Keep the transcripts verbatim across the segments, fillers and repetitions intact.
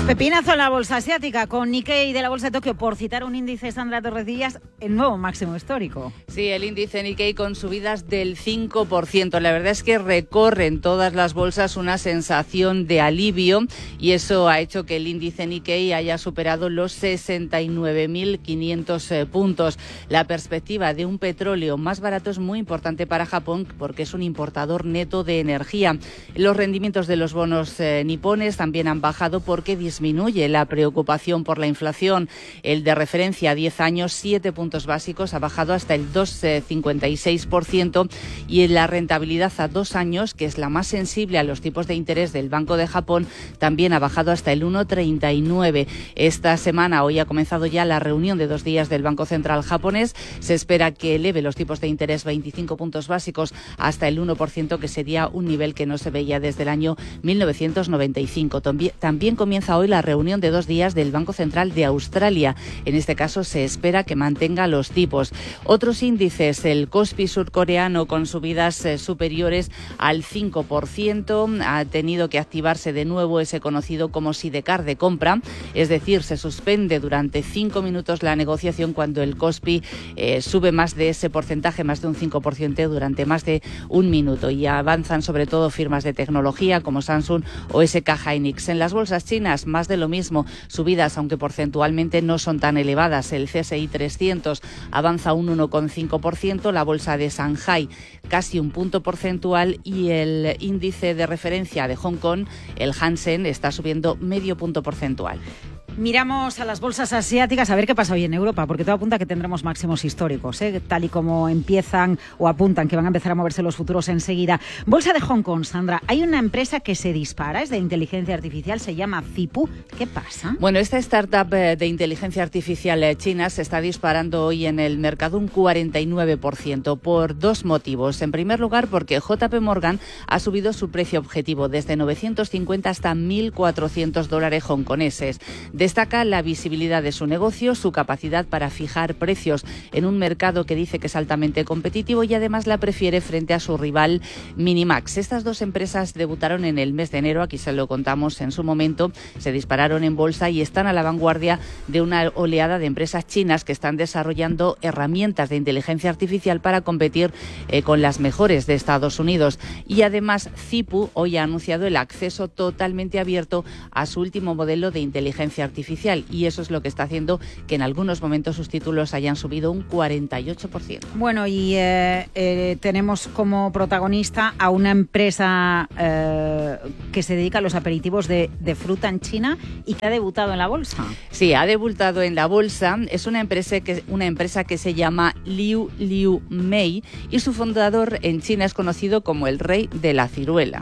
Pepinazo en la bolsa asiática con Nikkei de la bolsa de Tokio, por citar un índice, Sandra Torrecillas, el nuevo máximo histórico. Sí, el índice Nikkei con subidas del cinco por ciento. La verdad es que recorren todas las bolsas una sensación de alivio y eso ha hecho que el índice Nikkei haya superado los sesenta y nueve mil quinientos eh, puntos. La perspectiva de un petróleo más barato es muy importante para Japón porque es un importador neto de energía. Los rendimientos de los bonos eh, nipones también han bajado porque disminuye la preocupación por la inflación. El de referencia a diez años, siete puntos básicos, ha bajado hasta el dos coma cincuenta y seis por ciento y en la rentabilidad a dos años, que es la más sensible a los tipos de interés del Banco de Japón, también ha bajado hasta el uno coma treinta y nueve. Esta semana, hoy ha comenzado ya la reunión de dos días del Banco Central japonés. Se espera que eleve los tipos de interés veinticinco puntos básicos hasta el uno por ciento, que sería un nivel que no se veía desde el año mil novecientos noventa y cinco. También, también comienza hoy la reunión de dos días del Banco Central de Australia. En este caso se espera que mantenga los tipos. Otros índices, el Kospi surcoreano con subidas eh, superiores al cinco por ciento, ha tenido que activarse de nuevo ese conocido como sidecar de compra, es decir, se suspende durante cinco minutos la negociación cuando el Kospi eh, sube más de ese porcentaje, más de un cinco por ciento durante más de un minuto, y avanzan sobre todo firmas de tecnología como Samsung o S K Hynix. En las bolsas chinas, más de lo mismo, subidas aunque porcentualmente no son tan elevadas. El C S I trescientos avanza un uno coma cinco por ciento, la bolsa de Shanghai casi un punto porcentual y el índice de referencia de Hong Kong, el Hansen, está subiendo medio punto porcentual. Miramos a las bolsas asiáticas a ver qué pasa hoy en Europa, porque todo apunta a que tendremos máximos históricos, ¿eh? Tal y como empiezan o apuntan que van a empezar a moverse los futuros enseguida. Bolsa de Hong Kong, Sandra, hay una empresa que se dispara, es de inteligencia artificial, se llama Zhipu. ¿Qué pasa? Bueno, esta startup de inteligencia artificial china se está disparando hoy en el mercado un cuarenta y nueve por ciento por dos motivos. En primer lugar, porque J P Morgan ha subido su precio objetivo desde novecientos cincuenta hasta mil cuatrocientos dólares hongkoneses. Destaca la visibilidad de su negocio, su capacidad para fijar precios en un mercado que dice que es altamente competitivo y además la prefiere frente a su rival Minimax. Estas dos empresas debutaron en el mes de enero, aquí se lo contamos en su momento, se dispararon en bolsa y están a la vanguardia de una oleada de empresas chinas que están desarrollando herramientas de inteligencia artificial para competir eh, con las mejores de Estados Unidos. Y además Zhipu hoy ha anunciado el acceso totalmente abierto a su último modelo de inteligencia artificial. artificial y eso es lo que está haciendo que en algunos momentos sus títulos hayan subido un cuarenta y ocho por ciento. Bueno, y eh, eh, tenemos como protagonista a una empresa eh, que se dedica a los aperitivos de, de fruta en China y que ha debutado en la bolsa. Sí, ha debutado en la bolsa. Es una empresa que, una empresa que se llama Liu Liu Mei y su fundador en China es conocido como el rey de la ciruela.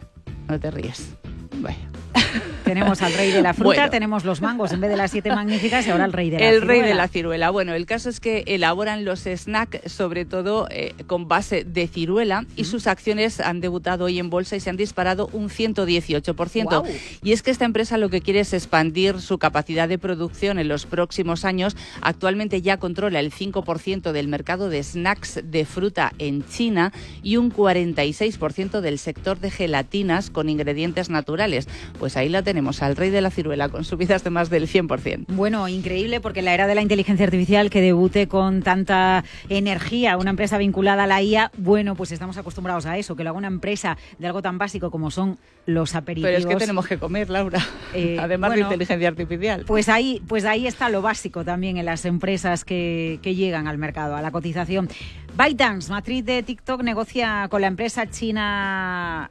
No te ríes. Bueno. Tenemos al rey de la fruta, bueno. Tenemos los mangos en vez de las siete magníficas y ahora el rey de la el ciruela. El rey de la ciruela. Bueno, el caso es que elaboran los snacks sobre todo eh, con base de ciruela y sus acciones han debutado hoy en bolsa y se han disparado un ciento dieciocho por ciento. Wow. Y es que esta empresa lo que quiere es expandir su capacidad de producción en los próximos años. Actualmente ya controla el cinco por ciento del mercado de snacks de fruta en China y un cuarenta y seis por ciento del sector de gelatinas con ingredientes naturales. Pues ahí la tenemos. Tenemos al rey de la ciruela con subidas de más del cien por ciento. Bueno, increíble porque en la era de la inteligencia artificial que debute con tanta energía una empresa vinculada a la I A, bueno, pues estamos acostumbrados a eso, que lo haga una empresa de algo tan básico como son los aperitivos. Pero es que tenemos que comer, Laura, eh, además bueno, de inteligencia artificial. Pues ahí, pues ahí está lo básico también en las empresas que, que llegan al mercado, a la cotización. ByteDance, matriz de TikTok, negocia con la empresa china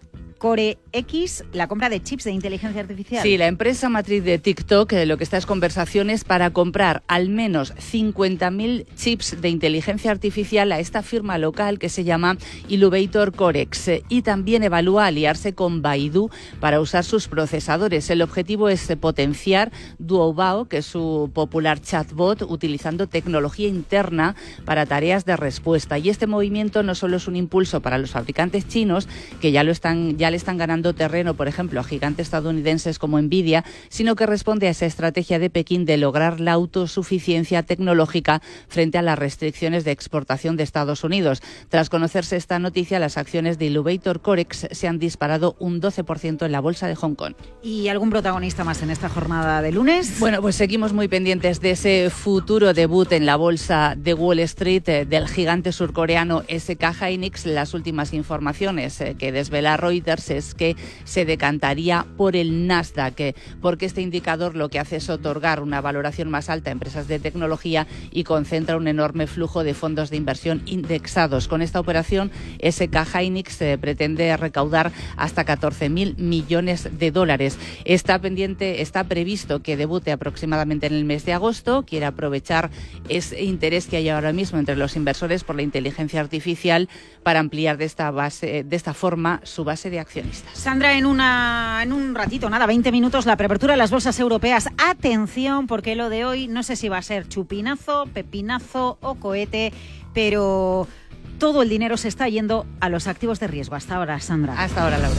CoreX la compra de chips de inteligencia artificial. Sí, la empresa matriz de TikTok eh, lo que está es conversaciones para comprar al menos cincuenta mil chips de inteligencia artificial a esta firma local que se llama Iluvator CoreX eh, y también evalúa aliarse con Baidu para usar sus procesadores. El objetivo es eh, potenciar Duobao, que es su popular chatbot, utilizando tecnología interna para tareas de respuesta. Y este movimiento no solo es un impulso para los fabricantes chinos, que ya lo están ya ya le están ganando terreno, por ejemplo, a gigantes estadounidenses como Nvidia, sino que responde a esa estrategia de Pekín de lograr la autosuficiencia tecnológica frente a las restricciones de exportación de Estados Unidos. Tras conocerse esta noticia, las acciones de Elevator Corex se han disparado un doce por ciento en la bolsa de Hong Kong. ¿Y algún protagonista más en esta jornada de lunes? Bueno, pues seguimos muy pendientes de ese futuro debut en la bolsa de Wall Street eh, del gigante surcoreano S K Hynix. Las últimas informaciones eh, que desvela Reuters es que se decantaría por el Nasdaq, eh, porque este indicador lo que hace es otorgar una valoración más alta a empresas de tecnología y concentra un enorme flujo de fondos de inversión indexados. Con esta operación, S K Hynix eh, pretende recaudar hasta catorce mil millones de dólares. Está pendiente, está previsto que debute aproximadamente en el mes de agosto. Quiere aprovechar ese interés que hay ahora mismo entre los inversores por la inteligencia artificial para ampliar de esta base, de esta forma su base de accionistas. Sandra, en una en un ratito, nada, veinte minutos, la preapertura de las bolsas europeas. Atención, porque lo de hoy no sé si va a ser chupinazo, pepinazo o cohete, pero todo el dinero se está yendo a los activos de riesgo. Hasta ahora, Sandra. Hasta ahora, Laura.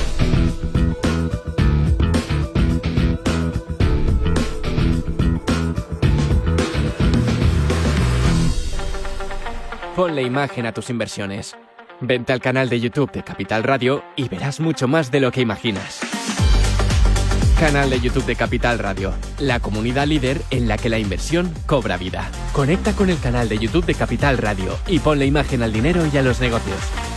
Ponle imagen a tus inversiones. Vente al canal de YouTube de Capital Radio y verás mucho más de lo que imaginas. Canal de YouTube de Capital Radio, la comunidad líder en la que la inversión cobra vida. Conecta con el canal de YouTube de Capital Radio y ponle imagen al dinero y a los negocios.